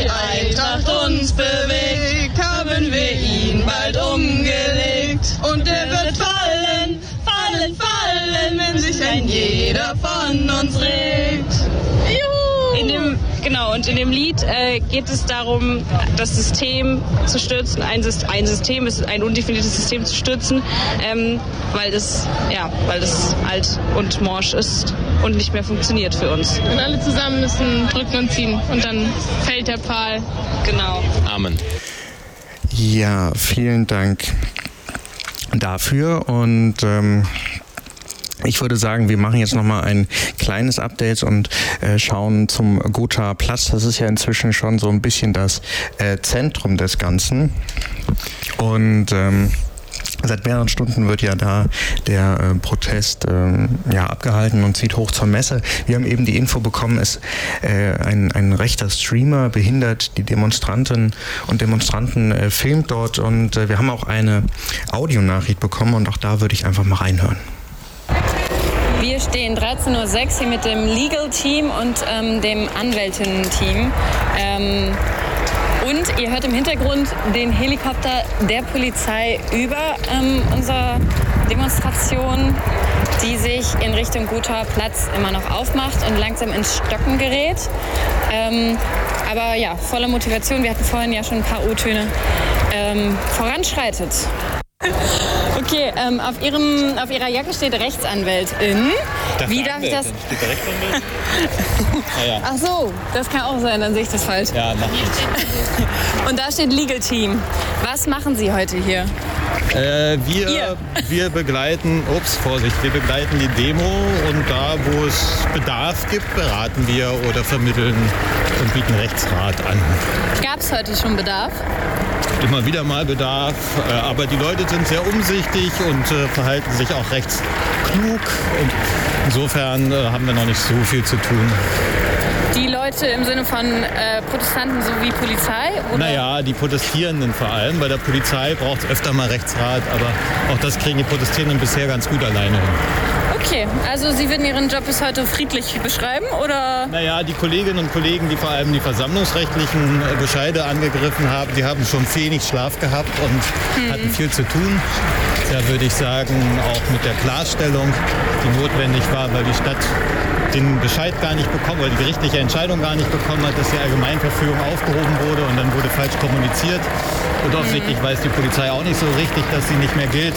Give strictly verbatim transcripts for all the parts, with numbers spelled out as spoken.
Eintracht uns bewegt, haben wir ihn bald umgelegt. Und er wird fallen, fallen, fallen, wenn sich ein jeder von uns regt. Juhu! In dem, genau, und in dem Lied äh, geht es darum, das System zu stürzen, ein, ein System, ein undefiniertes System zu stürzen, ähm, weil es, ja, weil es alt und morsch ist und nicht mehr funktioniert für uns. Und alle zusammen müssen drücken und ziehen und dann fällt der Pfahl. Genau. Amen. Ja, vielen Dank dafür und ähm, ich würde sagen, wir machen jetzt nochmal ein kleines Update und äh, schauen zum Gothaer Platz. Das ist ja inzwischen schon so ein bisschen das äh, Zentrum des Ganzen. Und ähm, seit mehreren Stunden wird ja da der äh, Protest äh, ja, abgehalten und zieht hoch zur Messe. Wir haben eben die Info bekommen, es äh, ein, ein rechter Streamer behindert die Demonstranten und Demonstranten äh, filmt dort und äh, wir haben auch eine Audionachricht bekommen und auch da würde ich einfach mal reinhören. Wir stehen dreizehn Uhr sechs hier mit dem Legal-Team und ähm, dem Anwältinnen-Team. Ähm, und ihr hört im Hintergrund den Helikopter der Polizei über ähm, unsere Demonstration, die sich in Richtung Gothaer Platz immer noch aufmacht und langsam ins Stocken gerät. Ähm, aber ja, voller Motivation, wir hatten vorhin ja schon ein paar O-Töne, ähm, voranschreitet. Okay, ähm, auf, ihrem, auf Ihrer Jacke steht Rechtsanwältin. Darf Wie darf ich das? Steht da Rechtsanwältin? Ah, ja. Ach so, das kann auch sein, dann sehe ich das falsch. Ja, mach ich. Und da steht Legal Team. Was machen Sie heute hier? Äh, wir, Ihr. wir begleiten, ups, Vorsicht, wir begleiten die Demo und da, wo es Bedarf gibt, beraten wir oder vermitteln und bieten Rechtsrat an. Gab es heute schon Bedarf? Immer wieder mal Bedarf, äh, aber die Leute sind sehr umsichtig und äh, verhalten sich auch recht klug und insofern äh, haben wir noch nicht so viel zu tun. Die Leute im Sinne von äh, Protestanten sowie Polizei? Oder? Naja, die Protestierenden vor allem. Bei der Polizei braucht es öfter mal Rechtsrat, aber auch das kriegen die Protestierenden bisher ganz gut alleine hin. Okay, also Sie würden Ihren Job bis heute friedlich beschreiben, oder? Naja, die Kolleginnen und Kollegen, die vor allem die versammlungsrechtlichen Bescheide angegriffen haben, die haben schon wenig Schlaf gehabt und hm. hatten viel zu tun. Da würde ich sagen, auch mit der Klarstellung, die notwendig war, weil die Stadt den Bescheid gar nicht bekommen oder die gerichtliche Entscheidung gar nicht bekommen hat, dass die Allgemeinverfügung aufgehoben wurde und dann wurde falsch kommuniziert. Und offensichtlich mhm. weiß die Polizei auch nicht so richtig, dass sie nicht mehr gilt.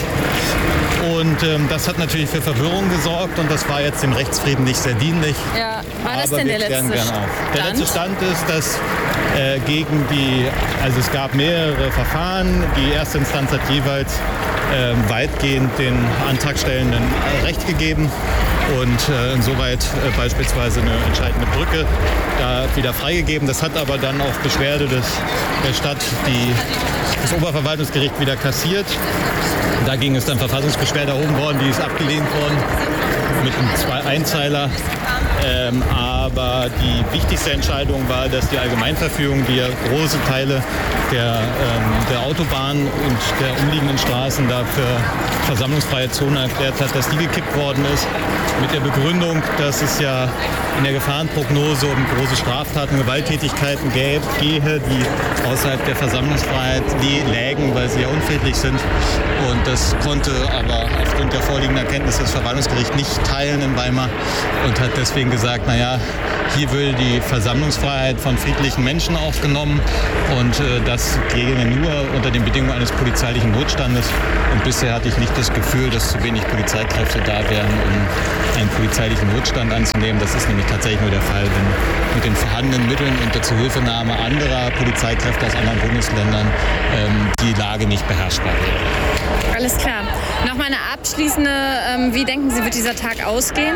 Und ähm, das hat natürlich für Verwirrung gesorgt und das war jetzt dem Rechtsfrieden nicht sehr dienlich. Ja, war das Aber denn wir der klären letzte gern auf. Stand? Der letzte Stand ist, dass äh, gegen die, also es gab mehrere Verfahren. Die erste Instanz hat jeweils äh, weitgehend den Antragstellenden Recht gegeben. Und äh, insoweit äh, beispielsweise eine entscheidende Brücke da wieder freigegeben. Das hat aber dann auf Beschwerde des, der Stadt die, das Oberverwaltungsgericht wieder kassiert. Dagegen ist dann Verfassungsbeschwerde erhoben worden, die ist abgelehnt worden mit einem zwei Einzeiler. Ähm, aber die wichtigste Entscheidung war, dass die Allgemeinverfügung, die ja große Teile der, ähm, der Autobahn und der umliegenden Straßen dafür versammlungsfreie Zone erklärt hat, dass die gekippt worden ist. Mit der Begründung, dass es ja in der Gefahrenprognose um große Straftaten, Gewalttätigkeiten gäbe, gehe, die außerhalb der Versammlungsfreiheit lägen, weil sie ja unfriedlich sind. Und das konnte aber aufgrund der vorliegenden Erkenntnisse das Verwaltungsgericht nicht teilen in Weimar und hat deswegen gesagt, naja, hier will die Versammlungsfreiheit von friedlichen Menschen aufgenommen und äh, das ginge nur unter den Bedingungen eines polizeilichen Notstandes. Und bisher hatte ich nicht das Gefühl, dass zu wenig Polizeikräfte da wären, um einen polizeilichen Notstand anzunehmen. Das ist nämlich tatsächlich nur der Fall, wenn mit den vorhandenen Mitteln und der Zuhilfenahme anderer Polizeikräfte aus anderen Bundesländern ähm, die Lage nicht beherrschbar wäre. Alles klar. Nochmal eine abschließende, ähm, wie denken Sie, wird dieser Tag ausgehen?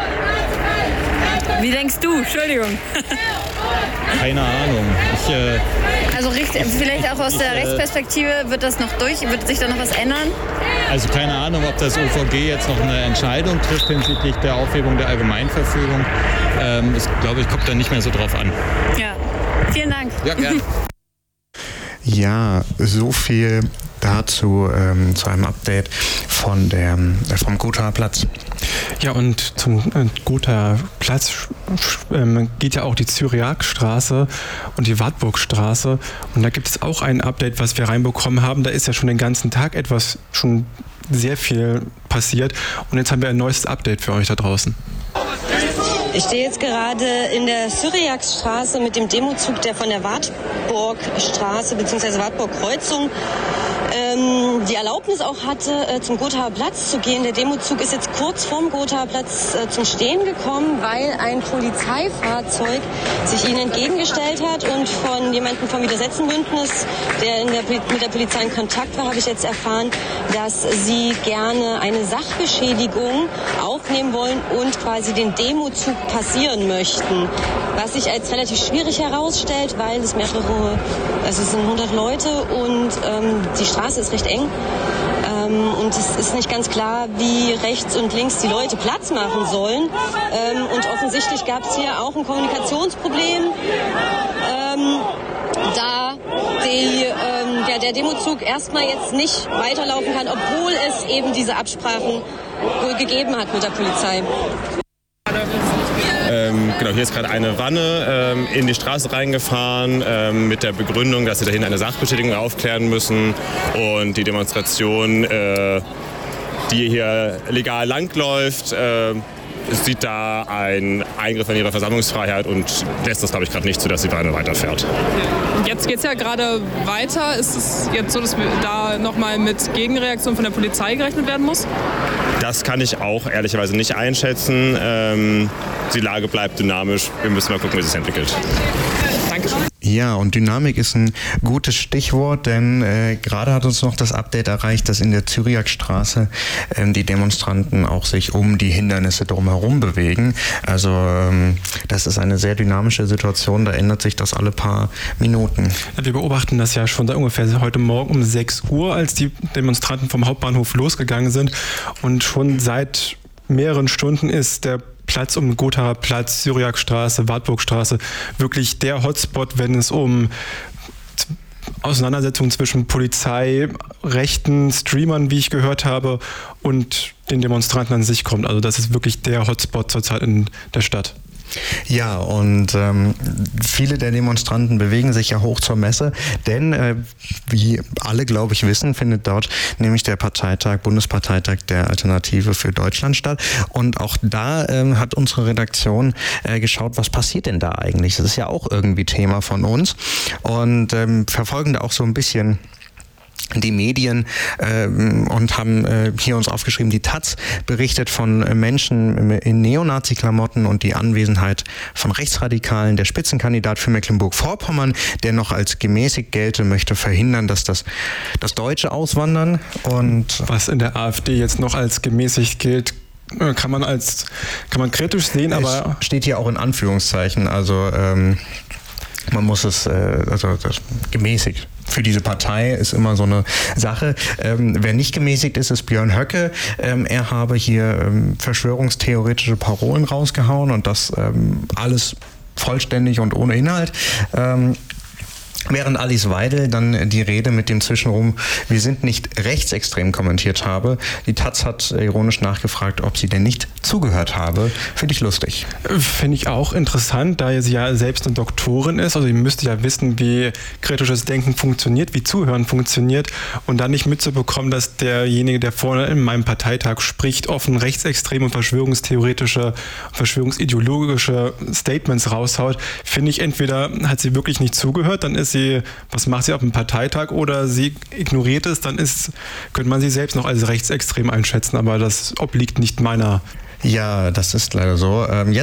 Wie denkst du? Entschuldigung. Keine Ahnung. Ich, äh, also richt, vielleicht auch aus ich, der äh, Rechtsperspektive, wird das noch durch? Wird sich da noch was ändern? Also keine Ahnung, ob das O V G jetzt noch eine Entscheidung trifft hinsichtlich der Aufhebung der Allgemeinverfügung. Ähm, ich glaube, ich kommt da nicht mehr so drauf an. Ja, vielen Dank. Ja, gerne. Ja, so viel dazu ähm, zu einem Update von der, äh, vom Gothaer Platz. Ja, und zum äh, Gothaer Platz ähm, geht ja auch die Cyriakstraße und die Wartburgstraße. Und da gibt es auch ein Update, was wir reinbekommen haben. Da ist ja schon den ganzen Tag etwas, schon sehr viel passiert. Und jetzt haben wir ein neues Update für euch da draußen. Ich stehe jetzt gerade in der Cyriakstraße mit dem Demozug, der von der Wartburgstraße bzw. Wartburgkreuzung ähm, die Erlaubnis auch hatte, äh, zum Gothaer Platz zu gehen. Der Demozug ist jetzt kurz vorm Gothaer Platz äh, zum Stehen gekommen, weil ein Polizeifahrzeug sich ihnen entgegengestellt hat, und von jemandem vom Widersetzenbündnis, der, in der mit der Polizei in Kontakt war, habe ich jetzt erfahren, dass sie gerne eine Sachbeschädigung aufnehmen wollen und quasi den Demozug passieren möchten. Was sich als relativ schwierig herausstellt, weil es mehrere, also es sind hundert Leute und ähm, die Straße ist recht eng. Ähm, und es ist nicht ganz klar, wie rechts und links die Leute Platz machen sollen. Ähm, und offensichtlich gab es hier auch ein Kommunikationsproblem, ähm, da die, ähm, der, der Demozug erstmal jetzt nicht weiterlaufen kann, obwohl es eben diese Absprachen wohl gegeben hat mit der Polizei. Ähm, genau, hier ist gerade eine Wanne ähm, in die Straße reingefahren ähm, mit der Begründung, dass sie dahin eine Sachbeschädigung aufklären müssen, und die Demonstration, äh, die hier legal langläuft, äh, sieht da einen Eingriff in ihre Versammlungsfreiheit und lässt das, glaube ich, gerade nicht zu, dass die Wanne weiterfährt. Jetzt geht es ja gerade weiter. Ist es jetzt so, dass da nochmal mit Gegenreaktion von der Polizei gerechnet werden muss? Das kann ich auch ehrlicherweise nicht einschätzen. Ähm, die Lage bleibt dynamisch. Wir müssen mal gucken, wie es sich entwickelt. Dankeschön. Ja, und Dynamik ist ein gutes Stichwort, denn äh, gerade hat uns noch das Update erreicht, dass in der Cyriakstraße ähm, die Demonstranten auch sich um die Hindernisse drumherum bewegen. Also ähm, das ist eine sehr dynamische Situation, da ändert sich das alle paar Minuten. Wir beobachten das ja schon seit ungefähr heute Morgen um sechs Uhr, als die Demonstranten vom Hauptbahnhof losgegangen sind, und schon seit mehreren Stunden ist der Platz um Gothaer Platz, Cyriakstraße, Wartburgstraße wirklich der Hotspot, wenn es um Auseinandersetzungen zwischen Polizei, rechten Streamern, wie ich gehört habe, und den Demonstranten an sich kommt. Also das ist wirklich der Hotspot zurzeit in der Stadt. Ja, und ähm, viele der Demonstranten bewegen sich ja hoch zur Messe, denn äh, wie alle, glaube ich, wissen, findet dort nämlich der Parteitag, Bundesparteitag der Alternative für Deutschland statt. Und auch da ähm, hat unsere Redaktion äh, geschaut, was passiert denn da eigentlich? Das ist ja auch irgendwie Thema von uns, und ähm, verfolgen da auch so ein bisschen die Medien äh, und haben äh, hier uns aufgeschrieben, die Taz berichtet von äh, Menschen in Neonazi-Klamotten und die Anwesenheit von Rechtsradikalen. Der Spitzenkandidat für Mecklenburg-Vorpommern, der noch als gemäßigt gelte, möchte verhindern, dass das, das Deutsche auswandern. Und was in der AfD jetzt noch als gemäßigt gilt, kann man als kann man kritisch sehen, aber es steht hier auch in Anführungszeichen, also ähm, man muss es äh, also das gemäßigt. Für diese Partei ist immer so eine Sache. Ähm, wer nicht gemäßigt ist, ist Björn Höcke. Ähm, er habe hier ähm, verschwörungstheoretische Parolen rausgehauen, und das ähm, alles vollständig und ohne Inhalt. Ähm, Während Alice Weidel dann die Rede mit dem Zwischenruhm, wir sind nicht rechtsextrem, kommentiert habe. Die Taz hat ironisch nachgefragt, ob sie denn nicht zugehört habe. Finde ich lustig. Finde ich auch interessant, da sie ja selbst eine Doktorin ist. Also sie müsste ja wissen, wie kritisches Denken funktioniert, wie Zuhören funktioniert, und dann nicht mitzubekommen, dass derjenige, der vorne in meinem Parteitag spricht, offen rechtsextreme und verschwörungstheoretische, verschwörungsideologische Statements raushaut, finde ich, entweder hat sie wirklich nicht zugehört, dann ist sie was macht sie auf dem Parteitag, oder sie ignoriert es, dann ist, könnte man sie selbst noch als rechtsextrem einschätzen, aber das obliegt nicht meiner. Ja, das ist leider so. Ähm, jetzt